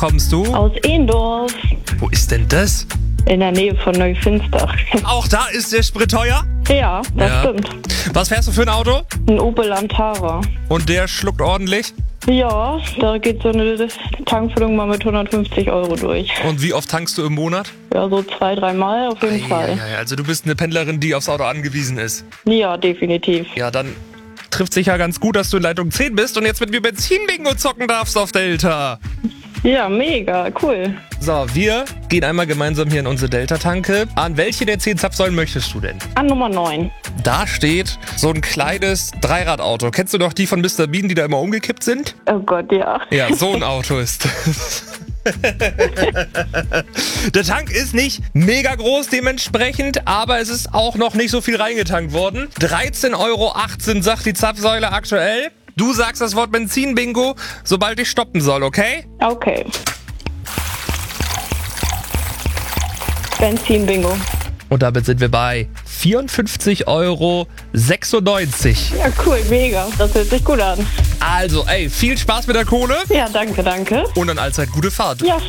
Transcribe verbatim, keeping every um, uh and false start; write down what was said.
kommst du? Aus Ehendorf, Wo ist denn das? in der Nähe von Neufinstach. Auch da ist der Sprit teuer? Ja, das Ja. stimmt. Was fährst du für ein Auto? Ein Opel Antara. Und der schluckt ordentlich? Ja, da geht so eine Tankfüllung mal mit hundertfünfzig Euro durch. Und wie oft tankst du im Monat? Ja, so zwei, dreimal auf jeden Fall. Eieiei, also du bist eine Pendlerin, die aufs Auto angewiesen ist. Ja, definitiv. Ja, dann trifft sich ja ganz gut, dass du in Leitung zehn bist und jetzt mit mir Benzin-Bingo zocken darfst auf Delta. Ja, mega, cool. So, wir gehen einmal gemeinsam hier in unsere Delta-Tanke. An welche der zehn Zapfsäulen möchtest du denn? An Nummer neun. Da steht so ein kleines Dreiradauto. Kennst du noch die von Mister Bean, die da immer umgekippt sind? Oh Gott, ja. Ja, so ein Auto ist das. Der Tank ist nicht mega groß dementsprechend, aber es ist auch noch nicht so viel reingetankt worden. dreizehn Euro achtzehn sagt die Zapfsäule aktuell. Du sagst das Wort Benzin-Bingo, sobald ich stoppen soll, okay? Okay. Benzin-Bingo. Und damit sind wir bei vierundfünfzig Euro sechsundneunzig. Ja, cool, mega. Das hört sich gut an. Also, ey, viel Spaß mit der Kohle Ja, danke, danke. und dann allzeit gute Fahrt. Ja,